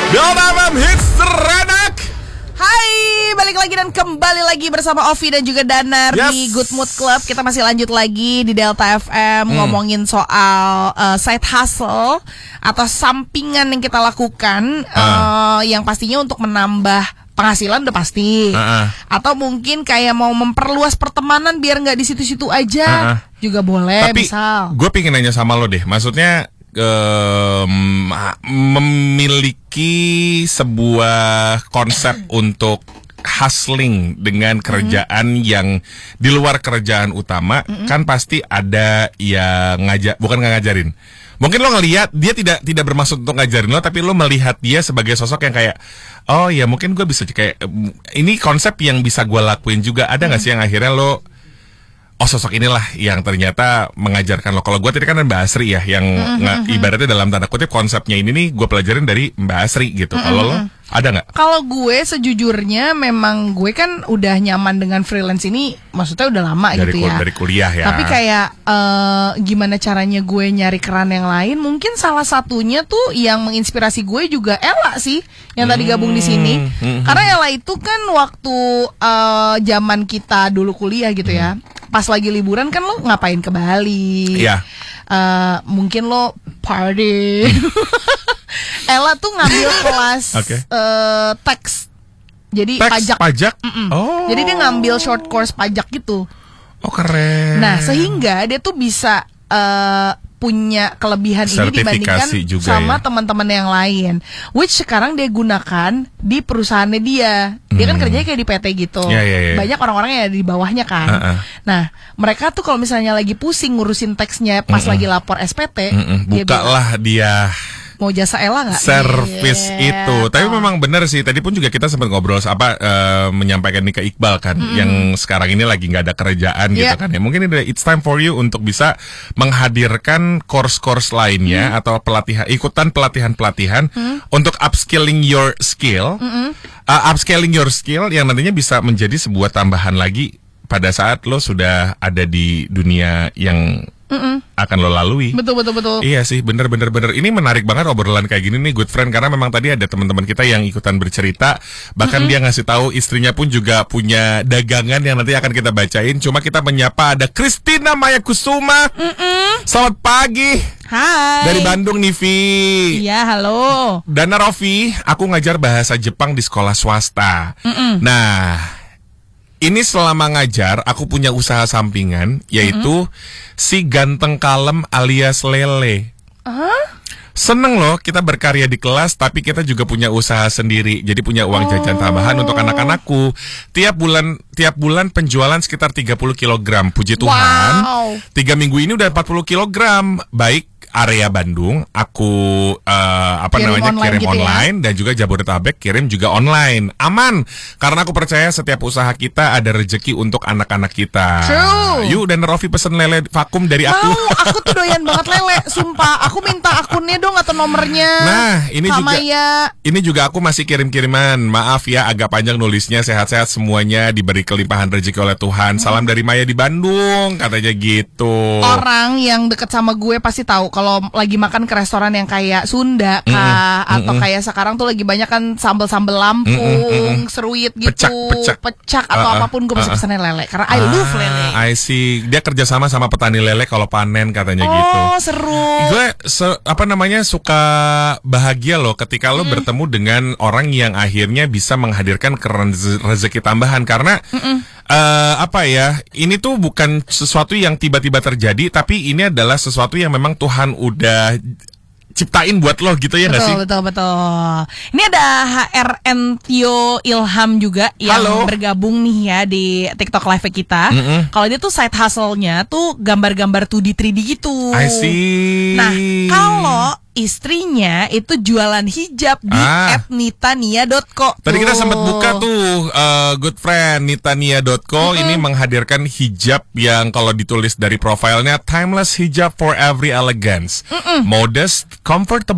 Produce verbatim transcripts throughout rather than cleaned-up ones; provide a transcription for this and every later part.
Delta F M Hits Renak. Hai, balik lagi dan kembali lagi bersama Ovi dan juga Danar Yes. di Good Mood Club. Kita masih lanjut lagi di Delta F M Hmm. ngomongin soal uh, side hustle atau sampingan yang kita lakukan, Uh. uh, yang pastinya untuk menambah penghasilan udah pasti. Uh-uh. Atau mungkin kayak mau memperluas pertemanan biar nggak di situ-situ aja, Uh-uh. juga boleh. Tapi misal. gue pengen nanya sama lo deh. Maksudnya um, memiliki sebuah konsep untuk hustling dengan kerjaan mm. yang di luar kerjaan utama, mm-hmm. kan pasti ada yang ngajak, bukan nggak ngajarin. Mungkin lo ngelihat dia tidak tidak bermaksud untuk ngajarin lo, tapi lo melihat dia sebagai sosok yang kayak, oh ya mungkin gue bisa kayak ini konsep yang bisa gue lakuin juga. Ada nggak mm. sih yang akhirnya lo, oh sosok inilah yang ternyata mengajarkan lo. Kalau gue tadi kan Mbak Asri ya, yang mm-hmm. nge, ibaratnya dalam tanda kutip konsepnya ini nih gue pelajarin dari Mbak Asri gitu. Mm-hmm. Kalau lo ada nggak? Kalau gue sejujurnya memang gue kan udah nyaman dengan freelance ini, maksudnya udah lama dari, gitu ya. Dari kuliah ya. Tapi kayak uh, gimana caranya gue nyari keran yang lain? Mungkin salah satunya tuh yang menginspirasi gue juga Ella sih, yang tadi gabung di sini. Hmm. Karena Ella itu kan waktu uh, zaman kita dulu kuliah gitu ya. Pas lagi liburan kan lo ngapain ke Bali? Iya. Uh, mungkin lo party. Ella tuh ngambil kelas okay. uh, tax, jadi Tax, pajak. Pajak. Oh. Jadi dia ngambil short course pajak gitu. Oh keren. Nah sehingga dia tuh bisa uh, punya kelebihan ini dibandingkan juga sama ya. teman-teman yang lain, which sekarang dia gunakan di perusahaannya dia. Dia hmm. kan kerjanya kayak di P T gitu. Ya, ya, ya. Banyak orang-orang yang di bawahnya kan. Uh-uh. Nah mereka tuh kalau misalnya lagi pusing ngurusin teksnya pas Mm-mm. lagi lapor S P T, Mm-mm. bukalah dia. Mau jasa Ella nggak? Servis yeah. itu. Tapi oh. memang benar sih. Tadi pun juga kita sempat ngobrol apa uh, menyampaikan ini ke Iqbal kan, mm. yang sekarang ini lagi nggak ada kerjaan yeah. gitu kan ya. Mungkin ini it's time for you untuk bisa menghadirkan course-course lainnya mm. atau pelatihan, ikutan pelatihan-pelatihan mm. untuk upskilling your skill, uh, upscaling your skill yang nantinya bisa menjadi sebuah tambahan lagi pada saat lo sudah ada di dunia yang Mm-mm. akan lo lalui. Betul betul betul. Iya sih, bener bener bener. Ini menarik banget obrolan kayak gini nih, good friend, karena memang tadi ada teman-teman kita yang ikutan bercerita, bahkan Mm-mm. dia ngasih tahu istrinya pun juga punya dagangan yang nanti akan kita bacain. Cuma kita menyapa ada Christina Maya Kusuma. Mm-mm. Selamat pagi. Hai. Dari Bandung nih, Vi. Iya, halo. Dana Rofi, aku ngajar bahasa Jepang di sekolah swasta. Mm-mm. Nah, ini selama ngajar, aku punya usaha sampingan, yaitu mm-hmm. si ganteng kalem alias Lele. Uh-huh. Seneng loh, kita berkarya di kelas, tapi kita juga punya usaha sendiri. Jadi punya uang oh. jajan tambahan untuk anak-anakku. Tiap bulan tiap bulan penjualan sekitar tiga puluh kilogram. Puji Tuhan, wow. tiga minggu ini udah empat puluh kilogram. Baik area Bandung, aku uh, apa kirim namanya online kirim gitu online ya? Dan juga Jabodetabek kirim juga online. Aman, karena aku percaya setiap usaha kita ada rezeki untuk anak-anak kita. True. Yuk, dan Rofi pesen lele vakum dari Mau, aku. Aku tuh doyan banget lele, sumpah. Aku minta akunnya dong atau nomornya. Nah, ini juga ya. Ini juga aku masih kirim-kiriman. Maaf ya, agak panjang nulisnya. Sehat-sehat semuanya, diberi kelimpahan rezeki oleh Tuhan. Hmm. Salam dari Maya di Bandung, katanya gitu. Orang yang deket sama gue pasti tahu kalau lagi makan ke restoran yang kayak Sunda kah, mm-mm, atau mm-mm. kayak sekarang tuh lagi banyak kan sambal-sambal Lampung, mm-mm, seruit gitu, pecak, pecak. pecak atau uh, uh, apapun gue pasti uh, uh. pesannya lele karena I love lele. I see. Dia kerjasama sama petani lele kalau panen katanya oh, gitu. Oh seru. Gue se- apa namanya suka bahagia loh ketika lo mm. bertemu dengan orang yang akhirnya bisa menghadirkan keren- rezeki tambahan karena uh, apa ya, ini tuh bukan sesuatu yang tiba-tiba terjadi, tapi ini adalah sesuatu yang memang Tuhan udah ciptain buat lo gitu ya nggak sih? Betul, betul, betul. Ini ada H R N Tio Ilham juga yang Halo. bergabung nih ya di TikTok live kita. Mm-hmm. Kalau dia tuh side hustle-nya tuh gambar-gambar dua D tiga D gitu. I see. Nah, kalau istrinya itu jualan hijab di ah. at nitania dot co. Tadi kita sempat buka tuh uh, good friend nitania dot co. Mm-hmm. Ini menghadirkan hijab yang kalau ditulis dari profilnya timeless hijab for every elegance, Mm-mm. modest, comfortable,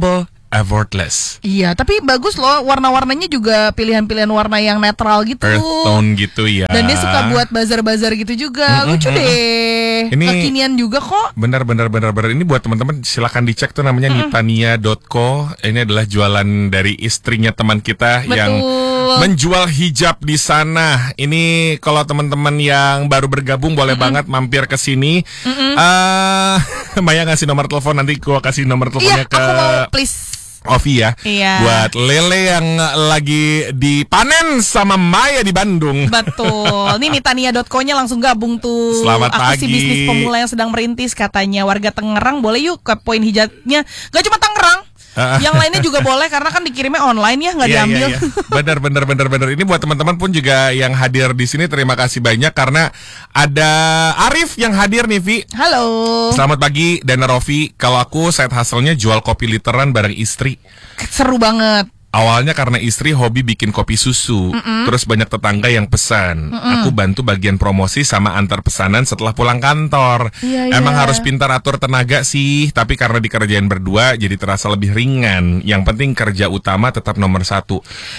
effortless. Iya, tapi bagus loh, warna-warnanya juga pilihan-pilihan warna yang netral gitu. Earth tone gitu ya. Dan dia suka buat bazar-bazar gitu juga. Mm-hmm. Lucu deh. Ini kekinian juga kok. Benar benar benar benar. Ini buat teman-teman silakan dicek tuh, namanya mm-hmm. nitania dot co. Ini adalah jualan dari istrinya teman kita. Betul. Yang menjual hijab di sana. Ini kalau teman-teman yang baru bergabung boleh mm-hmm. banget mampir ke sini. Mm-hmm. Uh, Maya ngasih nomor telepon, nanti gua kasih nomor teleponnya iya, ke aku mau, please. Ovi ya, iya. Buat lele yang lagi dipanen sama Maya di Bandung. Betul. Nih nitania dot co-nya langsung gabung tuh. Selamat Aku pagi. si bisnis pemula yang sedang merintis, katanya warga Tangerang boleh yuk ke poin hijabnya. Gak cuma Tangerang, yang lainnya juga boleh karena kan dikirimnya online ya, nggak yeah, diambil. Yeah, yeah. Bener bener bener bener. Ini buat teman-teman pun juga yang hadir di sini, terima kasih banyak karena ada Arif yang hadir nih, Vi. Halo. Selamat pagi, Dana Rofi. Kalau aku side hustle-nya jual kopi literan bareng istri. Seru banget. Awalnya karena istri hobi bikin kopi susu, Mm-mm. terus banyak tetangga yang pesan. Mm-mm. Aku bantu bagian promosi sama antar pesanan setelah pulang kantor. Iya, Emang iya. harus pintar atur tenaga sih, tapi karena dikerjain berdua jadi terasa lebih ringan. Yang penting kerja utama tetap nomor satu.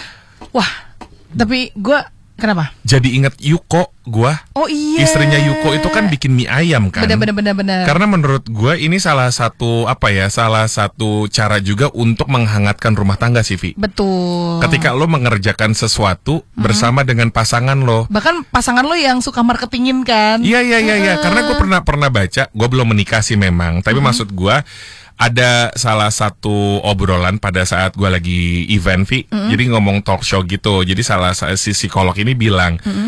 Wah, tapi gue kenapa? Jadi inget Yuko, gua. Oh iya. Istrinya Yuko itu kan bikin mie ayam kan. Bener bener bener bener. Karena menurut gua ini salah satu apa ya, salah satu cara juga untuk menghangatkan rumah tangga sih, Vi. Betul. Ketika lo mengerjakan sesuatu hmm. bersama dengan pasangan lo. Bahkan pasangan lo yang suka marketingin kan. Iya iya iya iya. Karena gua pernah pernah baca, gua belum menikah sih memang, tapi hmm. maksud gua ada salah satu obrolan pada saat gue lagi event, Vi. Mm-hmm. Jadi ngomong talk show gitu. Jadi salah si psikolog ini bilang, mm-hmm.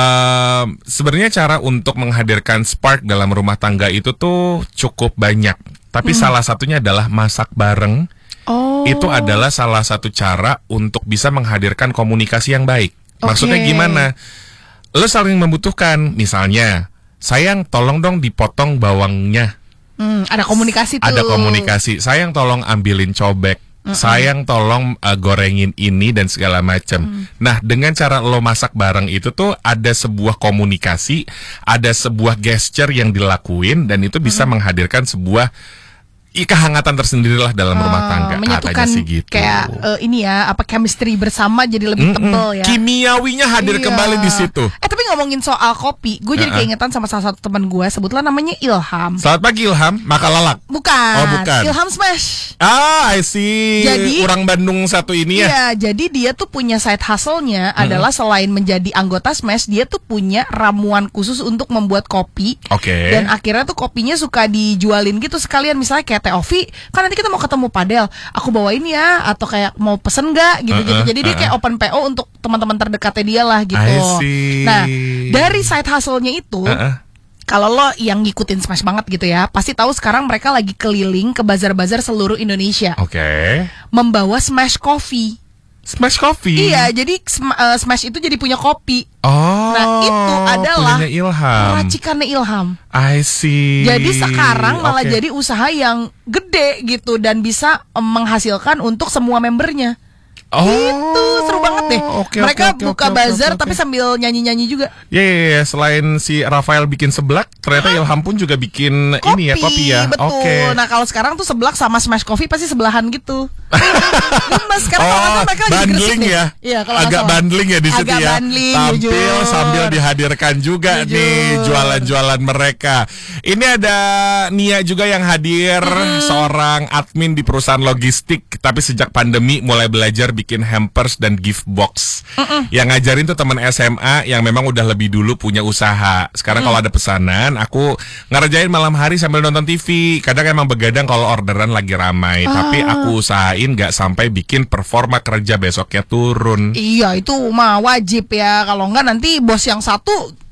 uh, sebenarnya cara untuk menghadirkan spark dalam rumah tangga itu tuh cukup banyak. Tapi mm-hmm. salah satunya adalah masak bareng. Oh. Itu adalah salah satu cara untuk bisa menghadirkan komunikasi yang baik. Okay. Maksudnya gimana? Lo saling membutuhkan. Misalnya, sayang tolong dong dipotong bawangnya. Hmm, ada komunikasi tuh. Ada komunikasi. Sayang tolong ambilin cobek. Mm-mm. Sayang tolong uh, gorengin ini dan segala macam. Mm. Nah, dengan cara lo masak bareng itu tuh ada sebuah komunikasi, ada sebuah gesture yang dilakuin dan itu bisa mm. menghadirkan sebuah kehangatan tersendirilah dalam uh, rumah tangga. Menyatukan sih gitu. Kayak uh, ini ya, apa chemistry bersama jadi lebih Mm-mm. tebal ya. Kimiawinya hadir iya. kembali di situ. Eh tapi ngomongin soal kopi, gue jadi uh-uh. keingetan sama salah satu teman gue, sebutlah namanya Ilham. Selamat pagi Ilham, maka lalak. Bukan. Oh bukan. Ilham Smash. Ah, I see. Jadi orang Bandung satu ini ya. Iya, jadi dia tuh punya side hustle-nya hmm. adalah selain menjadi anggota Smash, dia tuh punya ramuan khusus untuk membuat kopi. Oke. Okay. Dan akhirnya tuh kopinya suka dijualin gitu sekalian, misalnya kayak Teh Ovi, kan nanti kita mau ketemu Padel, aku bawain ya, atau kayak mau pesen nggak gitu-gitu. Uh-uh, Jadi dia uh-uh. kayak open P O untuk teman-teman terdekatnya dia lah gitu. I see. Nah, dari side hustle-nya itu, uh-uh. kalau lo yang ngikutin Smash banget gitu ya, pasti tahu sekarang mereka lagi keliling ke bazar-bazar seluruh Indonesia. Oke. Okay. Membawa Smash Coffee. Smash Coffee? Iya, jadi uh, Smash itu jadi punya kopi. Oh. Nah, itu adalah Ilham. racikannya Ilham. I see. Jadi sekarang malah okay. jadi usaha yang gede gitu dan bisa um, menghasilkan untuk semua membernya. Oh, itu seru banget deh. Okay, Mereka okay, okay, buka okay, bazar okay, okay. tapi sambil nyanyi-nyanyi juga. Ya, yeah, yeah, yeah. Selain si Rafael bikin seblak, ternyata Ilham pun juga bikin kopi, ini ya, kopi ya. Betul. Okay. Nah, kalau sekarang tuh seblak sama Smash Coffee pasti sebelahan gitu. Mas, sekarang oh, mereka lagi bundling ya. Iya, kalau agak bundling ya di situ agak ya. Bundling, Tampil jujur. sambil dihadirkan juga jujur. nih jualan-jualan mereka. Ini ada Nia juga yang hadir, hmm. seorang admin di perusahaan logistik, tapi sejak pandemi mulai belajar bikin hampers dan gift box. Mm-mm. Yang ngajarin tuh teman S M A yang memang udah lebih dulu punya usaha. Sekarang mm. kalau ada pesanan, aku ngerjain malam hari sambil nonton T V. Kadang emang begadang kalau orderan lagi ramai, ah. tapi aku usahain nggak sampai bikin performa kerja besoknya turun. Iya, itu mah wajib ya. Kalau nggak nanti bos yang satu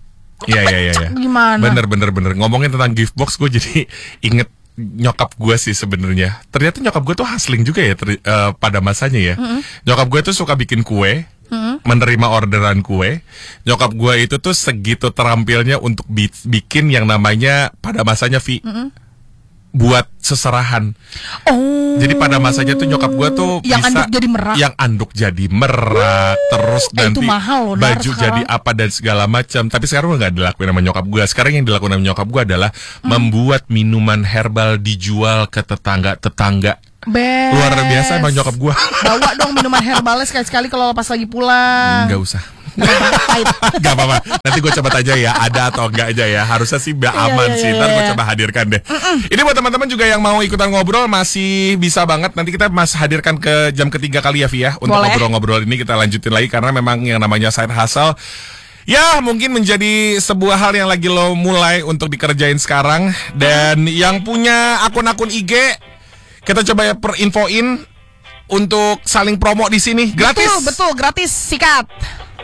Iya iya iya. Gimana? Bener bener bener. Ngomongin tentang gift box, gue jadi inget nyokap gue sih sebenarnya. Ternyata nyokap gue tuh hustling juga ya ter, uh, pada masanya ya. Mm-hmm. Nyokap gue tuh suka bikin kue, mm-hmm. menerima orderan kue. Nyokap gue itu tuh segitu terampilnya untuk bi- bikin yang namanya pada masanya Vi. Mm-hmm. Buat seserahan. Oh. Jadi pada masanya tuh nyokap gue tuh yang bisa anduk jadi merak. Yang anduk jadi merak, uh, terus eh, nanti mahal loh, baju jadi apa dan segala macam. Tapi sekarang nggak dilakuin sama nyokap gue. Sekarang yang dilakuin sama nyokap gue adalah hmm. membuat minuman herbal dijual ke tetangga-tetangga. Best. Luar biasa emang nyokap gue. Bawa dong minuman herbalnya sekali-sekali kalau pas lagi pulang. Nggak usah. Gak apa-apa. Nanti gue coba aja ya, ada atau enggak aja ya. Harusnya sih aman iya, sih. iya, Ntar gue iya. coba hadirkan deh. Mm-mm. Ini buat teman-teman juga yang mau ikutan ngobrol masih bisa banget. Nanti kita mas hadirkan ke jam ketiga kali ya, Vi ya. Untuk Boleh. ngobrol-ngobrol ini kita lanjutin lagi karena memang yang namanya side hustle ya mungkin menjadi sebuah hal yang lagi lo mulai untuk dikerjain sekarang. Dan yang punya akun-akun I G kita coba ya perinfoin untuk saling promo di sini gratis. Betul, betul, gratis, sikat.